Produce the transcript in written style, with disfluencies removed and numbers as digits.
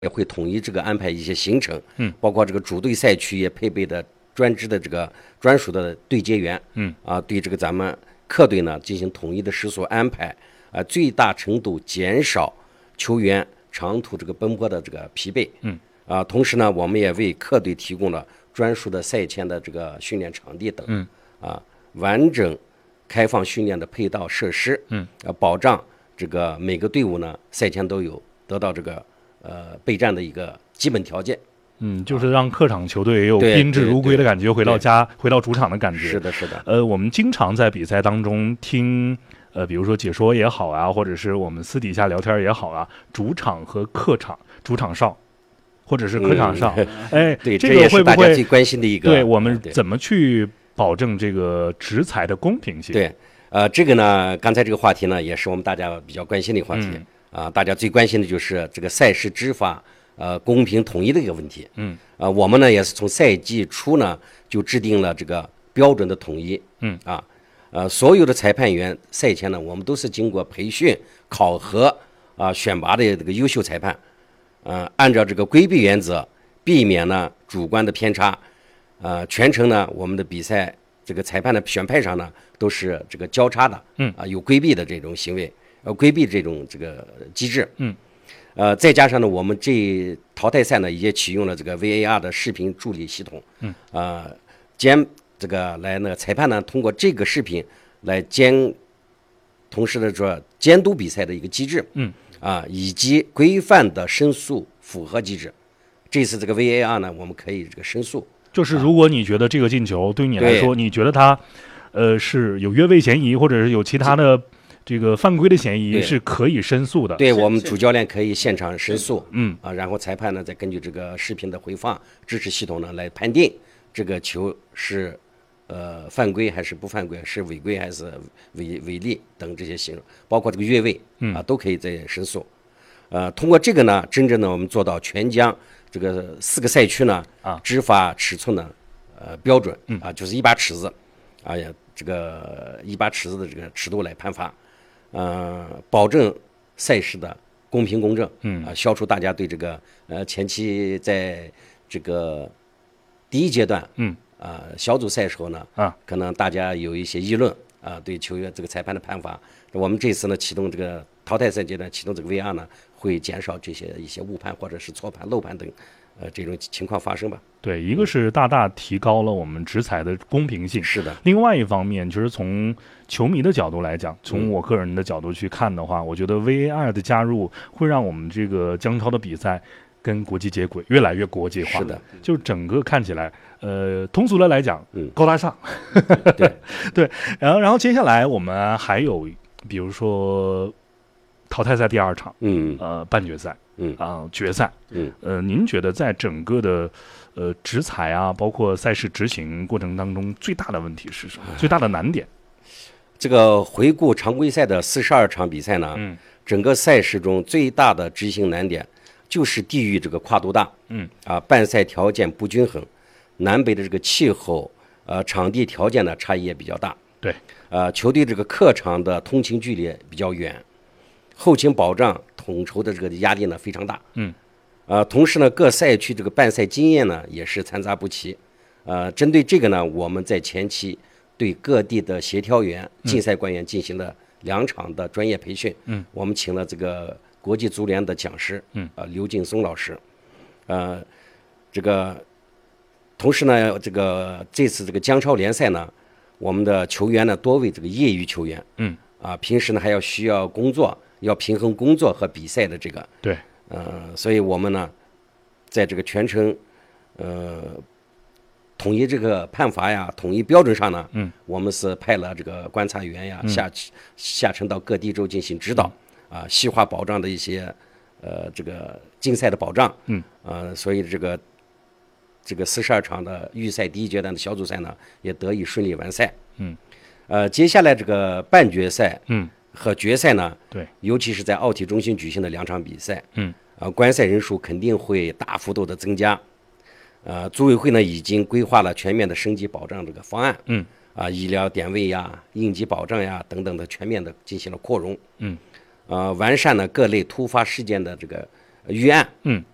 也会统一这个安排一些行程，包括这个主队赛区也配备的专职的这个专属的对接员，对这个咱们客队呢进行统一的食宿安排，最大程度减少球员长途这个奔波的这个疲惫，同时呢，我们也为客队提供了专属的赛前的这个训练场地等，完整开放训练的配套设施，保障这个每个队伍呢赛前都有得到这个备战的一个基本条件。 就是让客场球队也有宾至如归的感觉，回到家，回到主场的感觉。 是的，是的。 我们经常在比赛当中听，比如说解说也好啊，或者是我们私底下聊天也好啊，主场和客场，主场上，或者是客场上， 对， 这个会不会大家最关心的一个？ 对，我们怎么去保证这个执裁的公平性？ 对，这个呢，刚才这个话题呢，也是我们大家比较关心的一个话题。大家最关心的就是这个赛事执法公平统一的一个问题。我们呢也是从赛季初呢就制定了这个标准的统一。所有的裁判员赛前呢，我们都是经过培训、考核选拔的这个优秀裁判。按照这个规避原则，避免呢主观的偏差。全程呢我们的比赛这个裁判的选派上呢都是这个交叉的。有规避的这种行为。规避这种这个机制，再加上呢，我们这淘汰赛呢也启用了这个 VAR 的视频助理系统，这个来呢，裁判呢通过这个视频来同时的说监督比赛的一个机制，以及规范的申诉复核机制。这次这个 VAR 呢，我们可以这个申诉， 就是如果你觉得这个进球对你来说，你觉得它是有越位嫌疑，或者是有其他的这个犯规的嫌疑，是可以申诉的。 对，我们主教练可以现场申诉，然后裁判呢再根据这个视频的回放支持系统呢来判定这个球是犯规还是不犯规，是违规还是违例等这些行为，包括这个越位都可以再申诉。通过这个呢，真正的我们做到全江这个4个赛区呢执法尺寸呢标准就是一把尺子，这个一把尺子的这个尺度来判罚。保证赛事的公平公正，消除大家对这个前期在这个第一阶段，小组赛时候呢，可能大家有一些议论对球员这个裁判的判罚。我们这次呢启动这个淘汰赛阶段启动这个 VR 呢，会减少这些一些误判或者是错判、漏判等这种情况发生吧。 对，一个是大大提高了我们执裁的公平性， 是的。 另外一方面，就是从球迷的角度来讲，从我个人的角度去看的话，我觉得 VAR 的加入会让我们这个江超的比赛跟国际接轨，越来越国际化。 是的， 就整个看起来，通俗的来讲，高大上。 对对，然后接下来我们还有，比如说淘汰赛第2场，半决赛，决赛，您觉得在整个的执裁包括赛事执行过程当中，最大的问题是什么？最大的难点？ 这个回顾常规赛的42场比赛呢，整个赛事中最大的执行难点就是地域这个跨度大，办赛条件不均衡，南北的这个气候，场地条件呢差异也比较大。 对， 球队这个客场的通勤距离比较远，后勤保障统筹的这个压力呢非常大。同时呢，各赛区这个办赛经验呢也是参差不齐。针对这个呢，我们在前期对各地的协调员、竞赛官员进行了2场的专业培训。我们请了这个国际足联的讲师，刘劲松老师。这个同时呢，这次这个江超联赛呢，我们的球员呢多为这个业余球员。平时呢还需要工作，要平衡工作和比赛的这个。 对。 所以我们呢，在这个全程统一这个判罚呀、统一标准上呢，我们是派了这个观察员呀，下沉到各地州进行指导，细化保障的一些这个竞赛的保障。所以这个42场的预赛第1阶段的小组赛呢，也得以顺利完赛。接下来这个半决赛，和决赛呢， 对， 尤其是在奥体中心举行的2场比赛，观赛人数肯定会大幅度的增加。组委会呢已经规划了全面的升级保障这个方案，医疗点位呀、应急保障呀等等的全面的进行了扩容，完善了各类突发事件的这个预案，